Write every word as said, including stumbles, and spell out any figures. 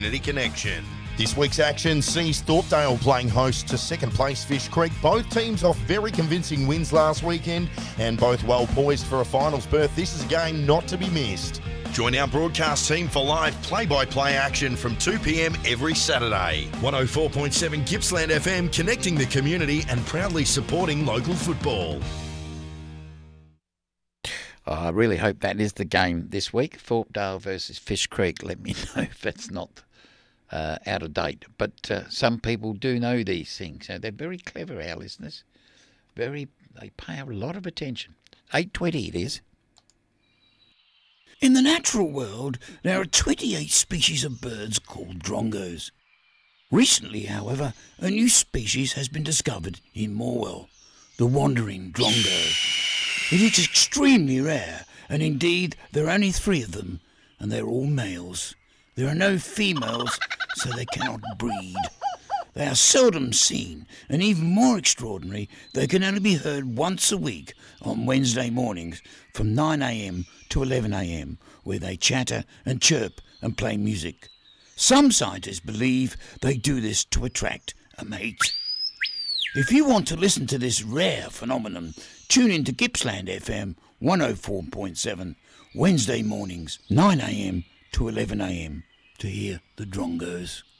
Connection. This week's action sees Thorpedale playing host to second place Fish Creek. Both teams off very convincing wins last weekend and both well poised for a finals berth. This is a game not to be missed. Join our broadcast team for live play-by-play action from two p.m. every Saturday. one oh four point seven Gippsland F M, connecting the community and proudly supporting local football. Oh, I really hope that is the game this week, Thorpedale versus Fish Creek. Let me know if it's not uh, out of date. But uh, some people do know these things. So they're very clever, our listeners. Very, they pay a lot of attention. eight twenty it is. In the natural world, there are twenty-eight species of birds called drongos. Recently, however, a new species has been discovered in Morwell, the wandering drongo. It is extremely rare, and indeed there are only three of them, and they're all males. There are no females, so they cannot breed. They are seldom seen, and even more extraordinary, they can only be heard once a week on Wednesday mornings from nine a.m. to eleven a.m, where they chatter and chirp and play music. Some scientists believe they do this to attract a mate. If you want to listen to this rare phenomenon, tune in to Gippsland F M one oh four point seven, Wednesday mornings, nine a.m. to eleven a.m, to hear the drongos.